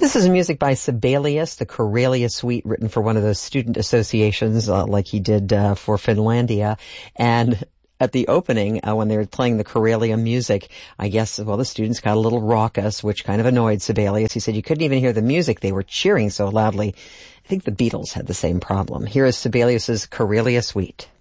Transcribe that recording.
This is music by Sibelius, the Karelia Suite, written for one of those student associations, like he did for Finlandia. And at the opening, when they were playing the Karelia music, I guess, the students got a little raucous, which kind of annoyed Sibelius. He said you couldn't even hear the music. They were cheering so loudly. I think the Beatles had the same problem. Here is Sibelius's Karelia Suite.